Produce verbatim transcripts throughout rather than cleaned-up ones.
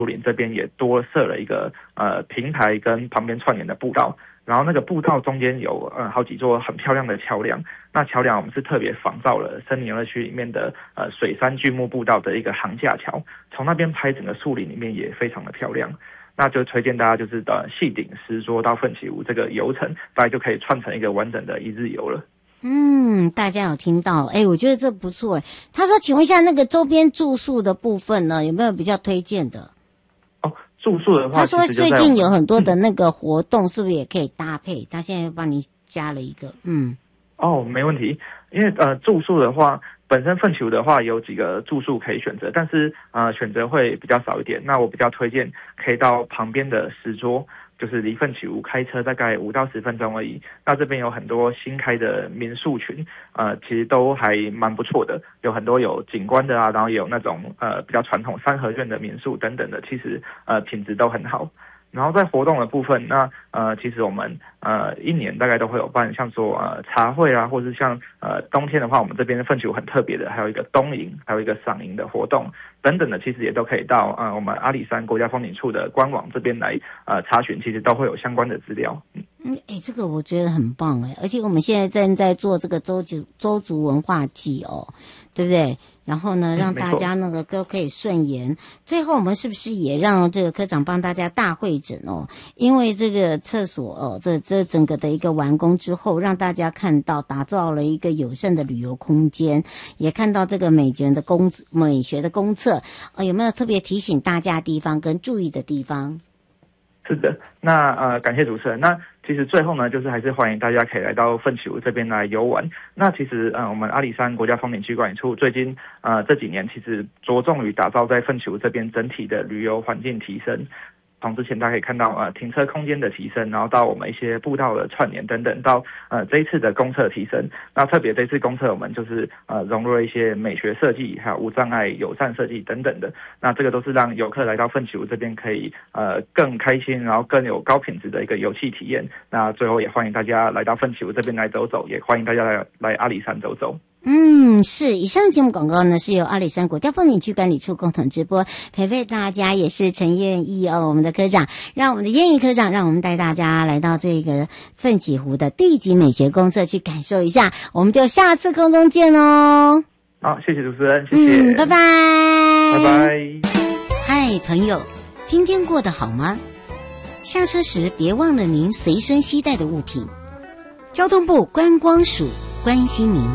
树林这边也多设了一个呃平台跟旁边串联的步道，然后那个步道中间有呃好几座很漂亮的桥梁。那桥梁我们是特别仿照了森林游乐区里面的呃水杉巨木步道的一个桁架桥，从那边拍整个树林里面也非常的漂亮。那就推荐大家就是呃细顶石桌到奋起湖这个游程，大概就可以串成一个完整的一日游了。 嗯，大家有听到？哎，我觉得这不错哎。他说，请问一下，那个周边住宿的部分呢，有没有比较推荐的？ 哦，住宿的话， 他说最近有很多的那个活动，是不是也可以搭配？他现在又帮你加了一个，嗯。 哦，没问题。因为呃住宿的话，本身奋起湖的话有几个住宿可以选择，但是呃选择会比较少一点。那我比较推荐可以到旁边的石桌。就是离奋起湖开车大概五到十分钟而已。那这边有很多新开的民宿群，呃，其实都还蛮不错的，有很多有景观的啊，然后也有那种呃比较传统三合院的民宿等等的，其实呃品质都很好。然后在活动的部分，那呃其实我们呃一年大概都会有办，像说呃茶会啊，或是像呃冬天的话，我们这边奋起湖很特别的，还有一个冬营，还有一个赏萤的活动等等的，其实也都可以到呃我们阿里山国家风景处的官网这边来呃查询，其实都会有相关的资料。嗯嗯，哎，这个我觉得很棒哎，而且我们现在正在做这个周族周族文化季哦，对不对？然后呢，让大家那个都可以顺延。最后，我们是不是也让这个科长帮大家大会诊哦？因为这个厕所哦，这这整个的一个完工之后，让大家看到打造了一个友善的旅游空间，也看到这个美学的公美学的公厕。呃，有没有特别提醒大家的地方跟注意的地方？ 是的，那呃，感谢主持人。那其实最后呢，就是还是欢迎大家可以来到奋起湖这边来游玩。那其实呃，我们阿里山国家风景区管理处最近呃这几年其实着重于打造在奋起湖这边整体的旅游环境提升。从之前大家可以看到呃停车空间的提升，然后到我们一些步道的串联等等，到呃这一次的公厕提升。那特别这次公厕我们就是呃融入了一些美学设计，还有无障碍友善设计等等的。那这个都是让游客来到奋起湖这边可以呃更开心，然后更有高品质的一个游憩体验。那最后也欢迎大家来到奋起湖这边来走走，也欢迎大家来来阿里山走走。 嗯，是。以上节目广告呢是由阿里山国家风景区管理处共同直播，陪陪大家也是陈燕义哦，我们的科长，让我们的燕义科长，让我们带大家来到这个奋起湖的地级美学公厕去感受一下。我们就下次空中见哦。 好，谢谢主持人，谢谢， 嗯，拜拜， 拜拜。 嗨，朋友，今天过得好吗？下车时别忘了您随身携带的物品。交通部观光署关心您。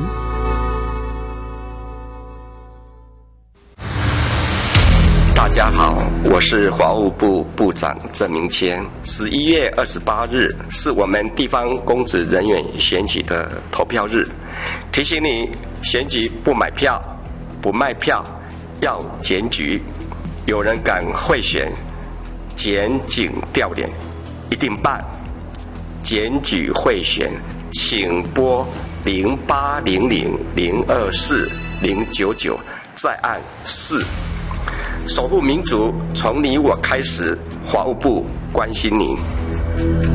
大家好，我是法务部部长郑明谦。十一月二十八日是我们地方公职人员选举的投票日，提醒你选举不买票、不卖票，要检举。有人敢贿选，检警调脸，一定办。检举贿选，请拨零八零零零二四零九九，再按四。守护民主，从你我开始。法务部关心您。